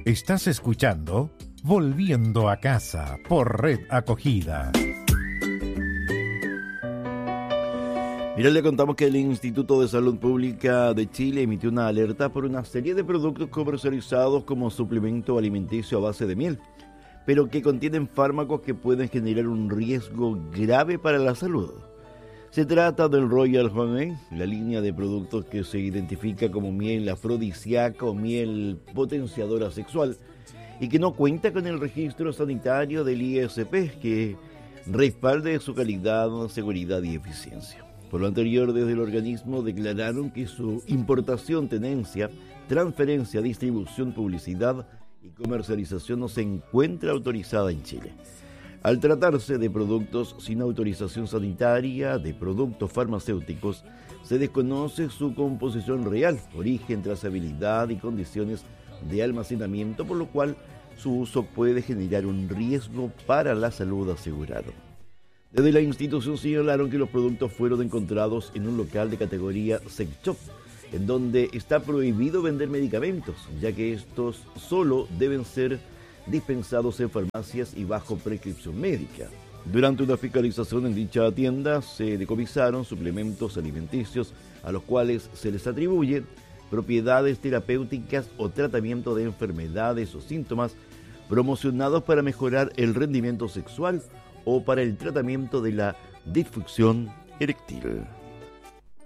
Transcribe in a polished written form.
Estás escuchando Volviendo a Casa por Red Acogida. Mira, le contamos que el Instituto de Salud Pública de Chile emitió una alerta por una serie de productos comercializados como suplemento alimenticio a base de miel, pero que contienen fármacos que pueden generar un riesgo grave para la salud. Se trata del Royal Honey, la línea de productos que se identifica como miel afrodisíaca o miel potenciadora sexual y que no cuenta con el registro sanitario del ISP que respalde su calidad, seguridad y eficiencia. Por lo anterior, desde el organismo declararon que su importación, tenencia, transferencia, distribución, publicidad y comercialización no se encuentra autorizada en Chile. Al tratarse de productos sin autorización sanitaria, de productos farmacéuticos, se desconoce su composición real, origen, trazabilidad y condiciones de almacenamiento, por lo cual su uso puede generar un riesgo para la salud asegurado. Desde la institución señalaron que los productos fueron encontrados en un local de categoría sex shop, en donde está prohibido vender medicamentos, ya que estos solo deben ser dispensados en farmacias y bajo prescripción médica. Durante una fiscalización en dicha tienda se decomisaron suplementos alimenticios a los cuales se les atribuye propiedades terapéuticas o tratamiento de enfermedades o síntomas promocionados para mejorar el rendimiento sexual o para el tratamiento de la disfunción eréctil.